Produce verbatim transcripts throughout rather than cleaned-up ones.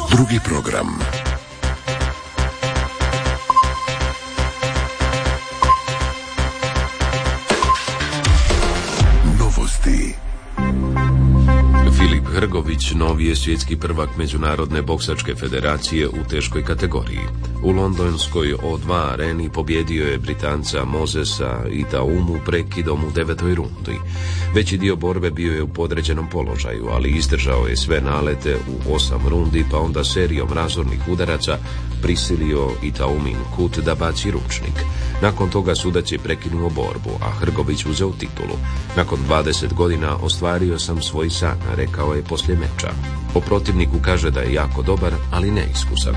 Drugi program. Novosti. Filip Hrgović novi je svjetski prvak Međunarodne boksačke federacije u teškoj kategoriji. U londonskoj O dva areni pobjedio je Britanca Mosesa Itaumu prekidom u devetoj rundi. Veći dio borbe bio je u podređenom položaju, ali izdržao je sve nalete u osam rundi, pa onda serijom razornih udaraca prisilio Itaumin kut da baci ručnik. Nakon toga sudac je prekinuo borbu, a Hrgović uzeo titulu. Nakon dvadeset godina ostvario sam svoj san, rekao je poslije meča. O protivniku kaže da je jako dobar, ali neiskusan.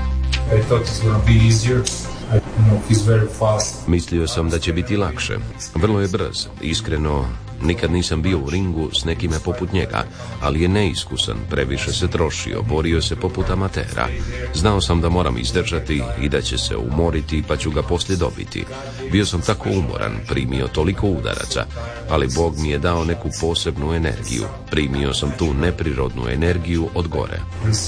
Mislio sam da će biti lakše. Vrlo je brz. Iskreno, nikad nisam bio u ringu s nekime poput njega, ali je neiskusan, previše se trošio, borio se poput amatera. Znao sam da moram izdržati i da će se umoriti, pa ću ga poslije dobiti. Bio sam tako umoran, primio toliko udaraca, ali Bog mi je dao neku posebnu energiju. Primio sam tu neprirodnu energiju od gore.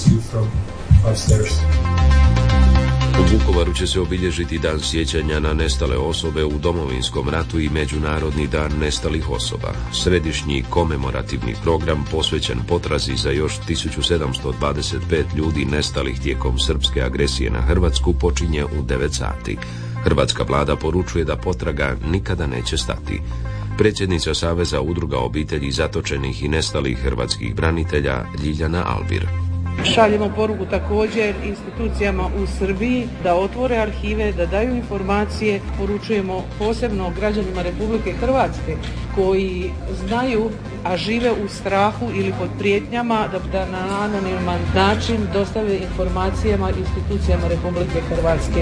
U Vukovaru će se obilježiti dan sjećanja na nestale osobe u Domovinskom ratu i Međunarodni dan nestalih osoba. Središnji komemorativni program posvećen potrazi za još tisuću sedamsto dvadeset pet ljudi nestalih tijekom srpske agresije na Hrvatsku počinje u devet sati. Hrvatska vlada poručuje da potraga nikada neće stati. Predsjednica Saveza udruga obitelji zatočenih i nestalih hrvatskih branitelja Ljiljana Albir. Šaljemo poruku također institucijama u Srbiji da otvore arhive, da daju informacije. Poručujemo posebno građanima Republike Hrvatske koji znaju, a žive u strahu ili pod prijetnjama, da, da na anoniman način dostave informacijama institucijama Republike Hrvatske.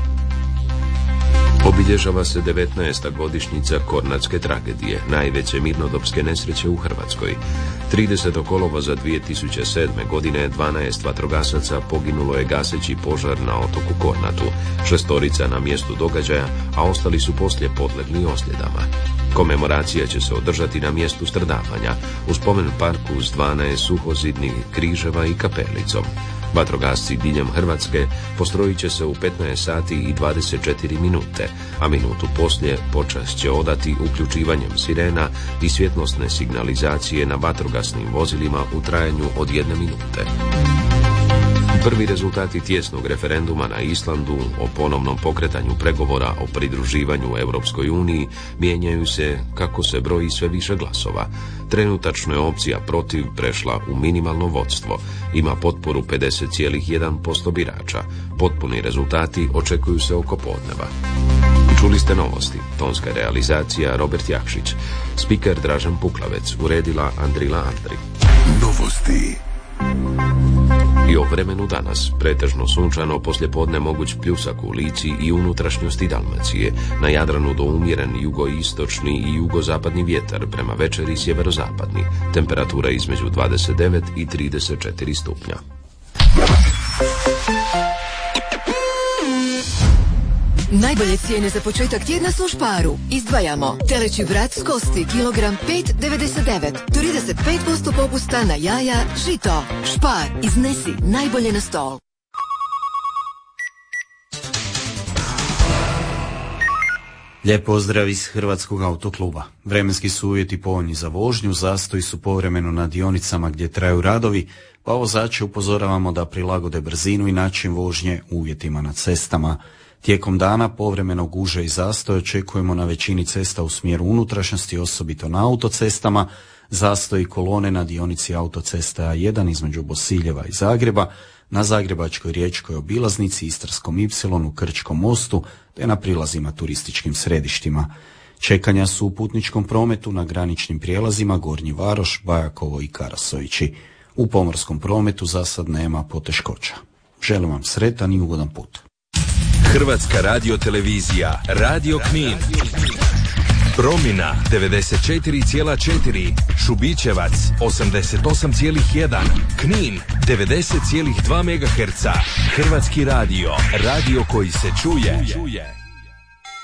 Obilježava se devetnaesta godišnjica Kornatske tragedije, najveće mirnodopske nesreće u Hrvatskoj. tridesetog kolovoza dvije tisuće sedme. godine dvanaest vatrogasaca poginulo je gaseći požar na otoku Kornatu, šestorica na mjestu događaja, a ostali su poslije podlegli ozljedama. Komemoracija će se održati na mjestu stradavanja, u spomen parku s dvanaest suhozidnih križeva i kapelicom. Vatrogasci diljem Hrvatske postrojit će se u petnaest sati i dvadeset četiri minute, a minutu poslije počast će odati uključivanjem sirena i svjetlosne signalizacije na vatrogasnim vozilima u trajanju od jedne minute. Prvi rezultati tijesnog referenduma na Islandu o ponovnom pokretanju pregovora o pridruživanju Europskoj uniji mijenjaju se kako se broji sve više glasova. Trenutačno je opcija protiv prešla u minimalno vodstvo. Ima potporu pedeset zarez jedan posto birača. Potpuni rezultati očekuju se oko podneva. Čuli ste novosti. Tonska realizacija Robert Jakšić. Spiker Dražen Puklavec. Uredila Andrila Andri. Novosti. I o vremenu danas, pretežno sunčano, poslijepodne moguć pljusak u Lici i unutrašnjosti Dalmacije. Na Jadranu do umjeren jugoistočni i jugozapadni vjetar, prema večeri sjeverozapadni. Temperatura između dvadeset devet i trideset četiri stupnja. Najbolje cijene za početak tjedna su u Šparu. Izdvajamo teleći vrat s kosti, kilogram pet devedeset devet, trideset pet posto popusta na jaja, žito. Špar, iznesi najbolje na stol. Lijep pozdrav iz Hrvatskog autokluba. Vremenski su uvjeti povoljni za vožnju, zastoji su povremeno na dionicama gdje traju radovi, pa vozače upozoravamo da prilagode brzinu i način vožnje uvjetima na cestama. Tijekom dana povremeno gužve i zastoj očekujemo na većini cesta u smjeru unutrašnjosti, osobito na autocestama, zastoj i kolone na dionici autoceste A jedan između Bosiljeva i Zagreba, na Zagrebačkoj riječkoj obilaznici, Istarskom ipsilonu, Krčkom mostu, te na prilazima turističkim središtima. Čekanja su u putničkom prometu na graničnim prijelazima Gornji Varoš, Bajakovo i Karasovići. U pomorskom prometu za sad nema poteškoća. Želim vam sretan i ugodan put. Hrvatska radiotelevizija, Radio Knin. Promina devedeset četiri zarez četiri, Šubićevac osamdeset osam zarez jedan, Knin devedeset zarez dva megaherca. Hrvatski radio, radio koji se čuje.